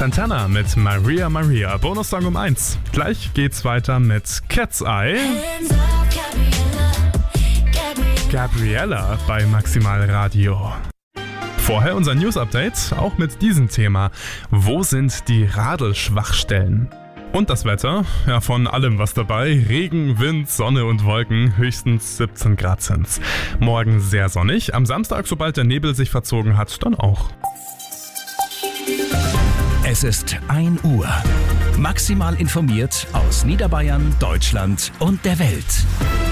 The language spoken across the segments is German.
Santana mit Maria Maria, Bonussong um 1. Gleich geht's weiter mit Cat's Eye. Gabriella bei Maximal Radio. Vorher unser News-Update, auch mit diesem Thema. Wo sind die Radelschwachstellen? Und das Wetter? Ja, von allem was dabei. Regen, Wind, Sonne und Wolken. Höchstens 17 Grad sind's. Morgen sehr sonnig. Am Samstag, sobald der Nebel sich verzogen hat, dann auch. Es ist 1 Uhr. Maximal informiert aus Niederbayern, Deutschland und der Welt.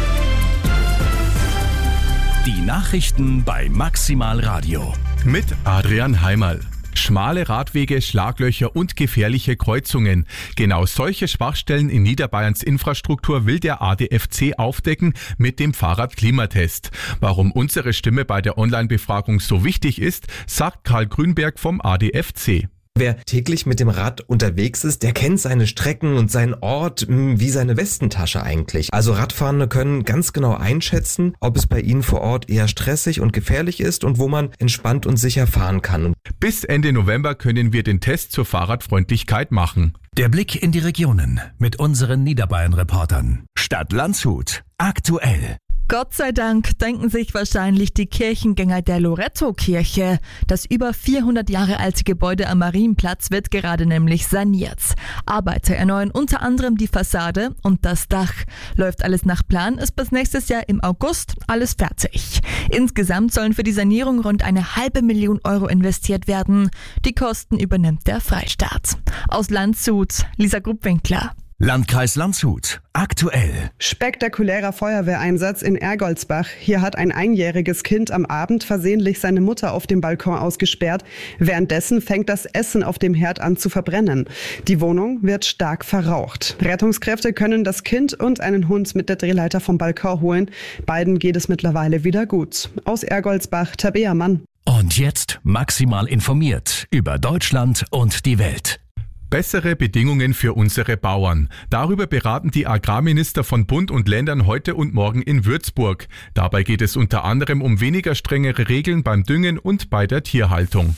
Die Nachrichten bei Maximal Radio. Mit Adrian Heimerl. Schmale Radwege, Schlaglöcher und gefährliche Kreuzungen. Genau solche Schwachstellen in Niederbayerns Infrastruktur will der ADFC aufdecken mit dem Fahrradklimatest. Warum unsere Stimme bei der Online-Befragung so wichtig ist, sagt Karl Grünberg vom ADFC. Wer täglich mit dem Rad unterwegs ist, der kennt seine Strecken und seinen Ort wie seine Westentasche eigentlich. Also Radfahrende können ganz genau einschätzen, ob es bei ihnen vor Ort eher stressig und gefährlich ist und wo man entspannt und sicher fahren kann. Bis Ende November können wir den Test zur Fahrradfreundlichkeit machen. Der Blick in die Regionen mit unseren Niederbayern-Reportern. Stadt Landshut. Aktuell. Gott sei Dank denken sich wahrscheinlich die Kirchengänger der Loretto-Kirche. Das über 400 Jahre alte Gebäude am Marienplatz wird gerade nämlich saniert. Arbeiter erneuern unter anderem die Fassade und das Dach. Läuft alles nach Plan, ist bis nächstes Jahr im August alles fertig. Insgesamt sollen für die Sanierung rund 500.000 Euro investiert werden. Die Kosten übernimmt der Freistaat. Aus Landshut, Lisa Gruppwinkler. Landkreis Landshut. Aktuell. Spektakulärer Feuerwehreinsatz in Ergoldsbach. Hier hat ein einjähriges Kind am Abend versehentlich seine Mutter auf dem Balkon ausgesperrt. Währenddessen fängt das Essen auf dem Herd an zu verbrennen. Die Wohnung wird stark verraucht. Rettungskräfte können das Kind und einen Hund mit der Drehleiter vom Balkon holen. Beiden geht es mittlerweile wieder gut. Aus Ergoldsbach, Tabea Mann. Und jetzt maximal informiert über Deutschland und die Welt. Bessere Bedingungen für unsere Bauern. Darüber beraten die Agrarminister von Bund und Ländern heute und morgen in Würzburg. Dabei geht es unter anderem um weniger strengere Regeln beim Düngen und bei der Tierhaltung.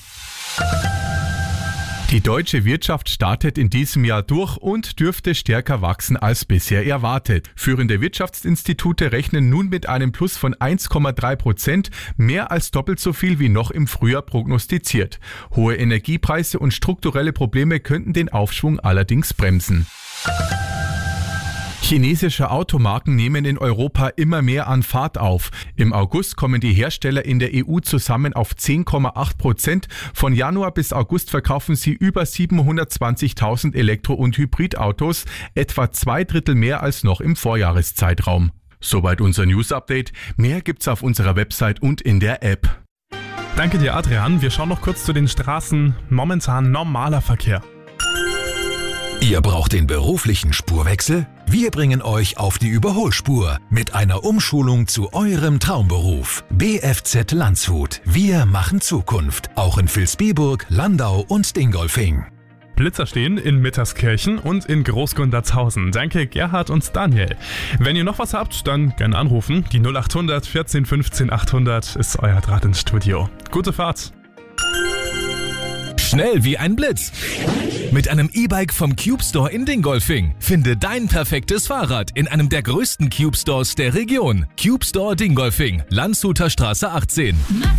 Die deutsche Wirtschaft startet in diesem Jahr durch und dürfte stärker wachsen als bisher erwartet. Führende Wirtschaftsinstitute rechnen nun mit einem Plus von 1,3%, mehr als doppelt so viel wie noch im Frühjahr prognostiziert. Hohe Energiepreise und strukturelle Probleme könnten den Aufschwung allerdings bremsen. Chinesische Automarken nehmen in Europa immer mehr an Fahrt auf. Im August kommen die Hersteller in der EU zusammen auf 10,8%. Von Januar bis August verkaufen sie über 720.000 Elektro- und Hybridautos, etwa 2/3 mehr als noch im Vorjahreszeitraum. Soweit unser News-Update. Mehr gibt's auf unserer Website und in der App. Danke dir, Adrian. Wir schauen noch kurz zu den Straßen. Momentan normaler Verkehr. Ihr braucht den beruflichen Spurwechsel? Wir bringen euch auf die Überholspur mit einer Umschulung zu eurem Traumberuf. BFZ Landshut. Wir machen Zukunft. Auch in Vilsbiburg, Landau und Dingolfing. Blitzer stehen in Mitterskirchen und in Großgundertshausen. Danke Gerhard und Daniel. Wenn ihr noch was habt, dann gerne anrufen. Die 0800 14 15 800 ist euer Draht ins Studio. Gute Fahrt. Schnell wie ein Blitz. Mit einem E-Bike vom Cube Store in Dingolfing. Finde dein perfektes Fahrrad in einem der größten Cube Stores der Region. Cube Store Dingolfing, Landshuter Straße 18.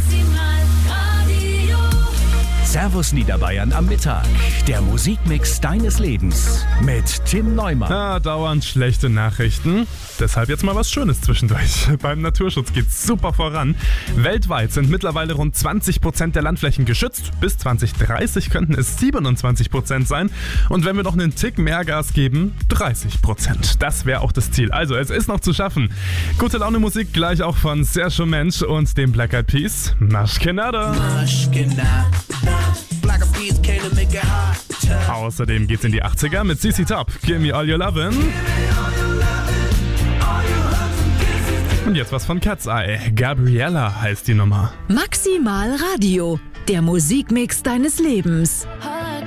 Servus Niederbayern am Mittag. Der Musikmix deines Lebens mit Tim Neumann. Dauernd schlechte Nachrichten. Deshalb jetzt mal was Schönes zwischendurch. Beim Naturschutz geht's super voran. Weltweit sind mittlerweile rund 20% der Landflächen geschützt. Bis 2030 könnten es 27% sein. Und wenn wir noch einen Tick mehr Gas geben, 30%. Das wäre auch das Ziel. Also es ist noch zu schaffen. Gute Laune Musik gleich auch von Sergio Mensch und dem Black Eyed Peas. Maschkenada. Außerdem geht's in die 80er mit CC Top. Give me all your lovin'. Und jetzt was von Cat's Eye. Gabriella heißt die Nummer. Maximal Radio, der Musikmix deines Lebens.